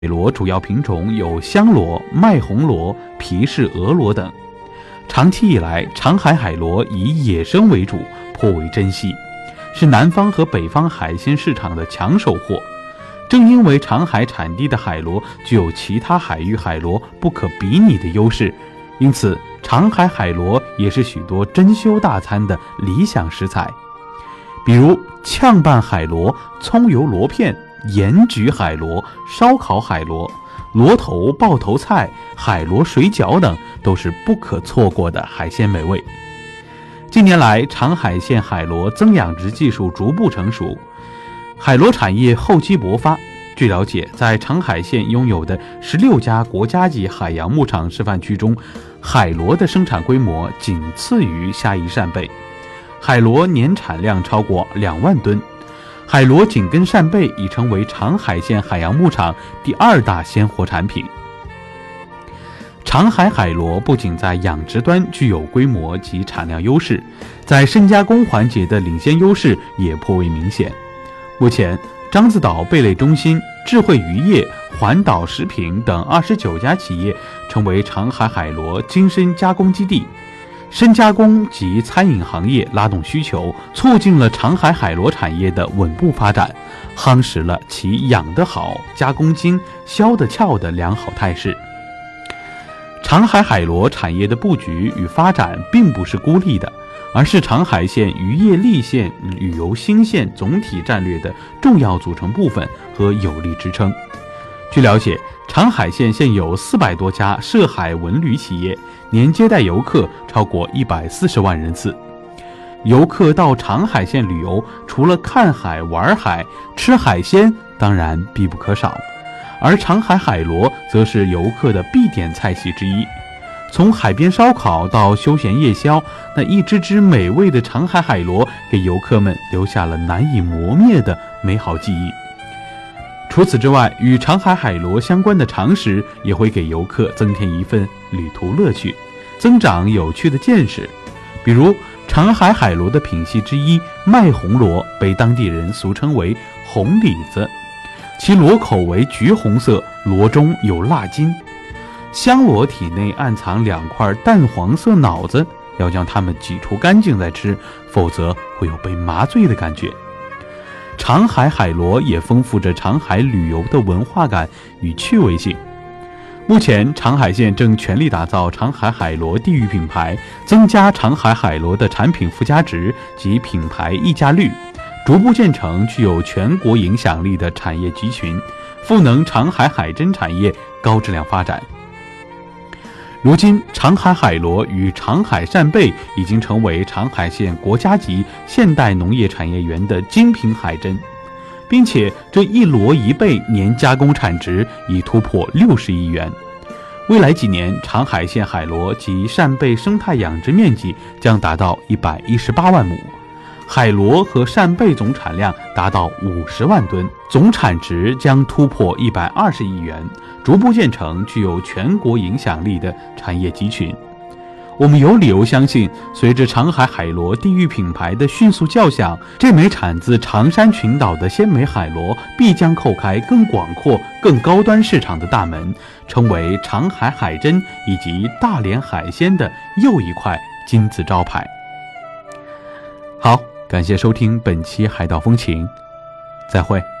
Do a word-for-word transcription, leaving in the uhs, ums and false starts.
海螺主要品种有香螺、麦红螺、皮氏鹅螺等。长期以来，长海海螺以野生为主，颇为珍稀，是南方和北方海鲜市场的抢手货。正因为长海产地的海螺具有其他海域海螺不可比拟的优势，因此长海海螺也是许多珍馐大餐的理想食材。比如炝拌海螺、葱油螺片、盐焗海螺、烧烤海螺、螺头爆头菜、海螺水饺等都是不可错过的海鲜美味。近年来，长海县海螺增养殖技术逐步成熟，海螺产业厚积薄发。据了解，在长海县拥有的十六家国家级海洋牧场示范区中，海螺的生产规模仅次于虾夷扇贝，海螺年产量超过两万吨。海螺紧跟扇贝已成为长海县海洋牧场第二大鲜活产品。长海海螺不仅在养殖端具有规模及产量优势，在深加工环节的领先优势也颇为明显。目前，獐子岛贝类中心、智慧渔业、环岛食品等二十九家企业成为长海海螺精深加工基地。深加工及餐饮行业拉动需求，促进了长海海螺产业的稳步发展，夯实了其养得好、加工精、销得俏的良好态势。长海海螺产业的布局与发展并不是孤立的，而是长海县渔业立县、旅游兴县总体战略的重要组成部分和有力支撑。据了解，长海县现有四百多家涉海文旅企业，年接待游客超过一百四十万人次。游客到长海县旅游，除了看海、玩海、吃海鲜，当然必不可少。而长海海螺则是游客的必点菜系之一。从海边烧烤到休闲夜宵，那一只只美味的长海海螺给游客们留下了难以磨灭的美好记忆。除此之外，与长海海螺相关的常识也会给游客增添一份旅途乐趣，增长有趣的见识。比如长海海螺的品系之一麦红螺被当地人俗称为红李子，其螺口为橘红色，螺中有蜡金。香螺体内暗藏两块淡黄色脑子，要将它们挤除干净再吃，否则会有被麻醉的感觉。长海海螺也丰富着长海旅游的文化感与趣味性。目前，长海县正全力打造长海海螺地域品牌，增加长海海螺的产品附加值及品牌溢价率，逐步建成具有全国影响力的产业集群，赋能长海海珍产业高质量发展。如今，长海海螺与长海扇贝已经成为长海县国家级现代农业产业园的精品海珍，并且这一螺一贝年加工产值已突破六十亿元。未来几年，长海县海螺及扇贝生态养殖面积将达到一百一十八万亩，海螺和扇贝总产量达到五十万吨，总产值将突破一百二十亿元，逐步建成具有全国影响力的产业集群。我们有理由相信，随着长海海螺地域品牌的迅速叫响，这枚产自长山群岛的鲜美海螺必将叩开更广阔、更高端市场的大门，成为长海海珍以及大连海鲜的又一块金字招牌。好，感谢收听本期海岛风情，再会。